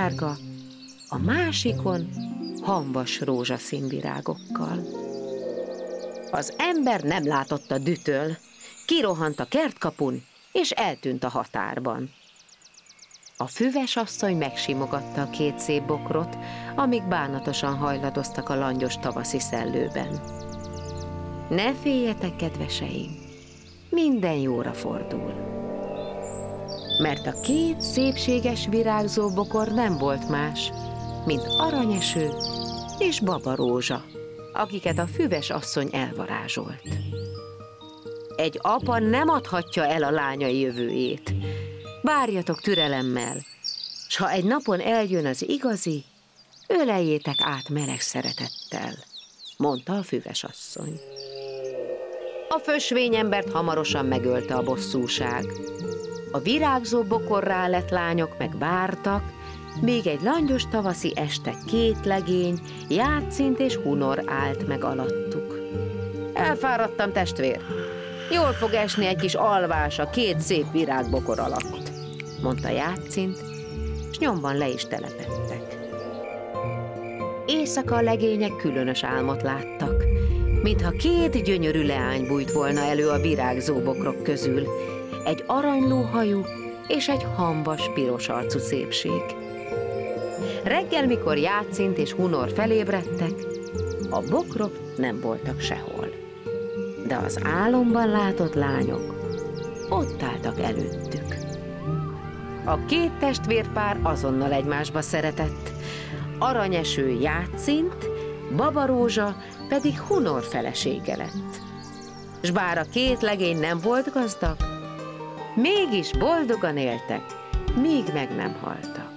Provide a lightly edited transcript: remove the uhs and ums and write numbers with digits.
narancsárga, a másikon hamvas rózsaszín virágokkal. Az ember nem látott a dühtől, kirohant a kertkapun, és eltűnt a határban. A füves asszony megsimogatta a két szép bokrot, amíg bánatosan hajladoztak a langyos tavaszi szellőben. Ne féljetek, kedveseim, minden jóra fordul. Mert a két szépséges virágzó bokor nem volt más, mint Aranyeső és Babarózsa, akiket a füves asszony elvarázsolt. Egy apa nem adhatja el a lányai jövőjét. Várjatok türelemmel, s ha egy napon eljön az igazi, öleljétek át meleg szeretettel, mondta a füves asszony. A fösvényembert hamarosan megölte a bosszúság. A virágzó bokorrá lett lányok meg vártak, még egy langyos tavaszi este két legény, Játszint és Hunor állt meg alattuk. Elfáradtam, testvér, jól fog esni egy kis alvás a két szép virágbokor alatt, mondta Játszint, s nyomban le is telepedtek. Éjszaka a legények különös álmot láttak, mintha két gyönyörű leány bújt volna elő a virágzó bokrok közül, egy aranylóhajú és egy hamvas piros arcú szépség. Reggel, mikor Játszint és Hunor felébredtek, a bokrok nem voltak sehol. De az álomban látott lányok ott álltak előttük. A két testvérpár azonnal egymásba szeretett, Aranyeső Játszint, Babarózsa pedig Hunor felesége lett. S bár a két legény nem volt gazdag, mégis boldogan éltek, míg meg nem haltak.